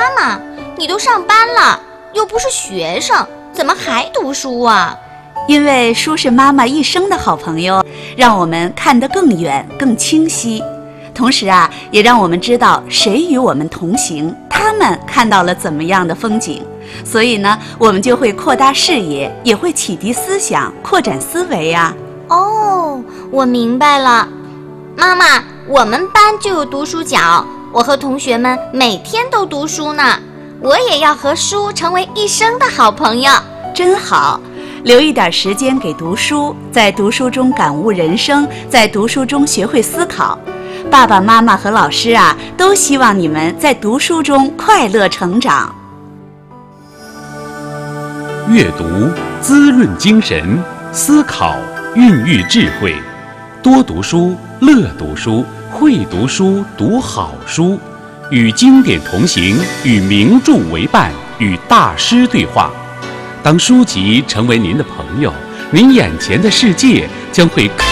妈，你都上班了，又不是学生，怎么还读书啊？ 因为书是妈妈一生的好朋友，让我们看得更远更清晰，同时啊，也让我们知道谁与我们同行，他们看到了怎么样的风景。所以呢，我们就会扩大视野，也会启迪思想，扩展思维啊。 哦，我明白了。妈妈，我们班就有读书角，我和同学们每天都读书呢，我也要和书成为一生的好朋友。 真好，留一点时间给读书，在读书中感悟人生，在读书中学会思考。爸爸妈妈和老师啊，都希望你们在读书中快乐成长。 阅读滋润精神，思考孕育智慧。多读书，乐读书，会读书，读好书。与经典同行，与名著为伴，与大师对话。当书籍成为您的朋友，您眼前的世界将会